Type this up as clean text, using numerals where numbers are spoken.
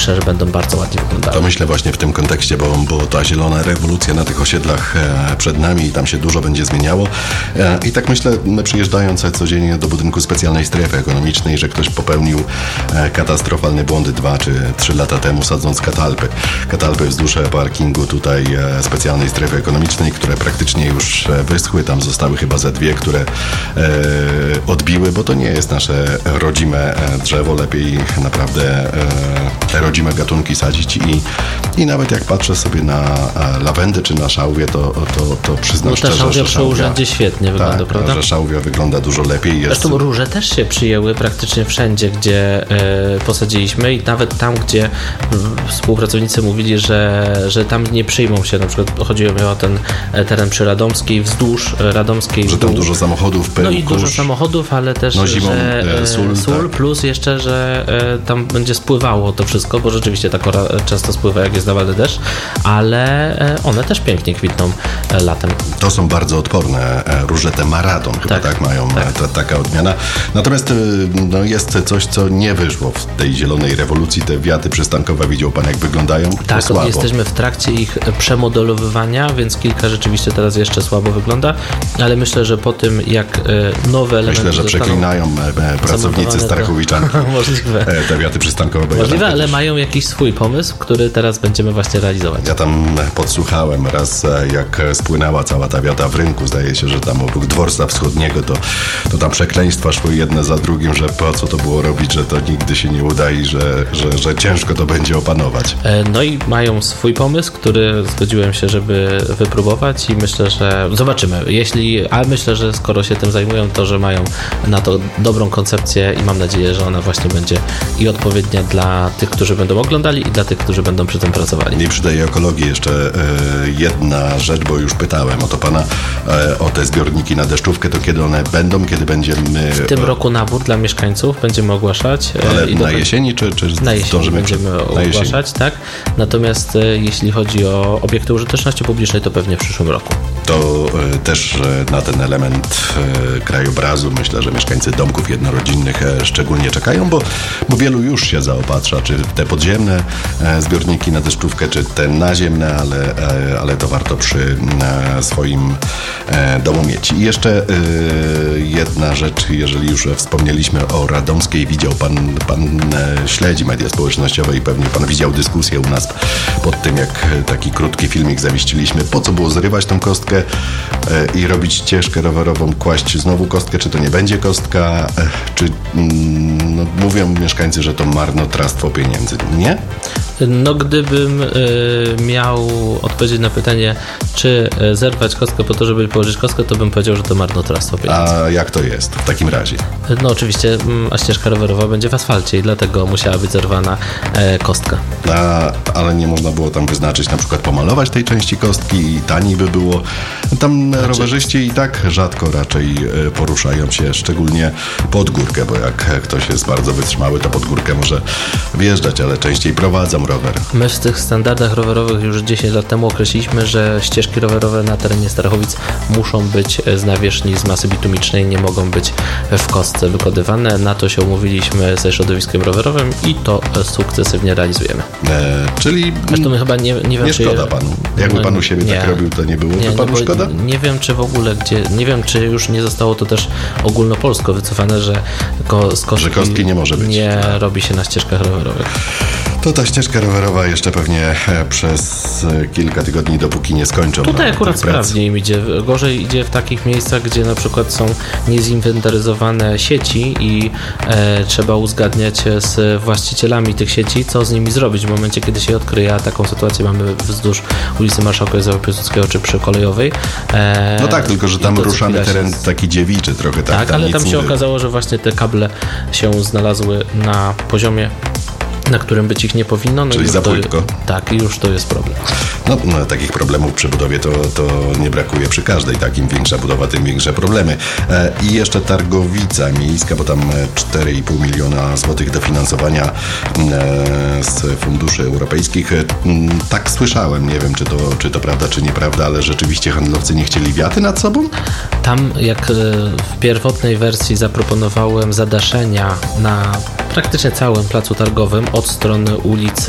myślę, że będą bardzo ładnie wyglądały. To myślę właśnie w tym kontekście, bo ta zielona rewolucja na tych osiedlach przed nami i tam się dużo będzie zmieniało. I tak myślę, przyjeżdżając codziennie do budynku specjalnej strefy ekonomicznej, że ktoś popełnił katastrofalne błędy 2 czy 3 lata temu, sadząc katalpy wzdłuż parkingu tutaj specjalnej strefy ekonomicznej, które praktycznie już wyschły. Tam zostały chyba ze 2, które odbiły, bo to nie jest nasze rodzime drzewo. Lepiej naprawdę te rodzime gatunki sadzić i nawet jak patrzę sobie na lawendę czy na szałwię, to przyznam szczerze, szałwia że przy urzędzie świetnie wygląda, prawda? Że szałwia wygląda dużo lepiej. Zresztą róże też się przyjęły praktycznie wszędzie, gdzie posadziliśmy i nawet tam, gdzie współpracownicy mówili, że tam nie przyjmą się, na przykład chodziło mi o ten teren przy Radomskiej, wzdłuż Radomskiej. Że tam dużo samochodów, No i dużo samochodów, ale też zimą, sól plus jeszcze, że tam będzie spływało to wszystko, bo rzeczywiście ta kora często spływa, jak jest nawalny deszcz, ale one też pięknie kwitną latem. To są bardzo odporne róże, te Maradon chyba tak mają taka odmiana. Natomiast jest coś, co nie wyszło w tej zielonej rewolucji. Te wiaty przystankowe, widział pan, jak wyglądają? Tak, jesteśmy w trakcie ich przemodelowywania, więc kilka rzeczywiście teraz jeszcze słabo wygląda, ale myślę, że po tym, jak nowe elementy myślę, że przeklinają pracownicy Starachowiczanki możliwe. Te wiaty przystankowe. Możliwe, ale mają jakiś swój pomysł, który teraz będziemy właśnie realizować. Ja tam podsłuchałem raz, jak spłynęła cała ta wiata w rynku. Zdaje się, że tam obok dworca wschodniego to tam przekleństwa szły jedne za drugim, że po co to było robić, że to nigdy się nie uda i że ciężko to będzie opanować. No i mają swój pomysł, który zgodziłem się, żeby wypróbować i myślę, że zobaczymy. A myślę, że skoro się tym zajmują, to że mają na to dobrą koncepcję i mam nadzieję, że ona właśnie będzie i odpowiednia dla tych, którzy będą oglądali i dla tych, którzy będą przy tym pracowali. I przy tej ekologii jeszcze jedna rzecz, bo już pytałem o to pana, o te zbiorniki na deszczówkę, to kiedy one będą, kiedy będziemy... W tym roku nabór dla mieszkańców będziemy ogłaszać. Ale na jesieni, czy na jesieni będziemy ogłaszać, tak. Natomiast jeśli chodzi o obiekty użyteczności publicznej, to pewnie w przyszłym roku. To też na ten element krajobrazu myślę, że mieszkańcy domków jednorodzinnych szczególnie czekają, bo wielu już się zaopatrza, czy te podziemne zbiorniki na deszczówkę, czy te naziemne, ale to warto przy swoim domu mieć. I jeszcze jedna rzecz, jeżeli już wspomnieliśmy o Radomskiej, widział pan śledzi media społecznościowe i pewnie pan widział dyskusję u nas pod tym, jak taki krótki filmik zamieściliśmy, po co było zrywać tą kostkę i robić ścieżkę rowerową, kłaść znowu kostkę, czy to nie będzie kostka, czy mówią mieszkańcy, że to marnotrawstwo pieniędzy, nie? No gdybym miał odpowiedzieć na pytanie, czy zerwać kostkę po to, żeby położyć kostkę, to bym powiedział, że to marnotrawstwo pieniędzy. A jak to jest w takim razie? No oczywiście, a ścieżka rowerowa będzie w asfalcie i dlatego musiała być zerwana kostka. Ale nie można było tam wyznaczyć, na przykład pomalować tej części kostki i taniej by było. Tam rowerzyści i tak rzadko raczej poruszają się, szczególnie pod górkę, bo jak ktoś jest bardzo wytrzymały, to pod górkę może wjeżdżać, ale częściej prowadzą rower. My w tych standardach rowerowych już 10 lat temu określiliśmy, że ścieżki rowerowe na terenie Starachowic muszą być z nawierzchni, z masy bitumicznej, nie mogą być w kostce wykonywane. Na to się umówiliśmy ze środowiskiem rowerowym i to sukcesywnie realizujemy. Czyli zresztą my chyba nie wiem, nie szkoda panu. Jakby pan u siebie tak robił, to nie byłoby panu szkoda? Nie wiem, czy w ogóle nie wiem, czy już nie zostało to też ogólnopolsko wycofane, że że kostki nie może być. Nie robi się na ścieżkach rowerowych. To ta ścieżka rowerowa jeszcze pewnie przez kilka tygodni, dopóki nie skończą. Tutaj akurat sprawnie im idzie. Gorzej idzie w takich miejscach, gdzie na przykład są niezinwentaryzowane sieci i trzeba uzgadniać z właścicielami tych sieci, co z nimi zrobić w momencie, kiedy się odkryje. A taką sytuację mamy wzdłuż ulicy Marszałka Józefa Piłsudskiego czy przy Kolejowej. No tak, tylko że tam ruszamy teren taki dziewiczy trochę. Tak, ale tam się okazało, że właśnie te kable się znalazły na poziomie, na którym być ich nie powinno. No. Czyli za płytko. Tak, i już to jest problem. No, takich problemów przy budowie to nie brakuje przy każdej. Tak, im większa budowa, tym większe problemy. I jeszcze Targowica Miejska, bo tam 4,5 miliona złotych dofinansowania z funduszy europejskich. Tak słyszałem, nie wiem, czy to prawda, czy nieprawda, ale rzeczywiście handlowcy nie chcieli wiaty nad sobą? Tam, jak w pierwotnej wersji zaproponowałem zadaszenia na praktycznie całym placu targowym od strony ulicy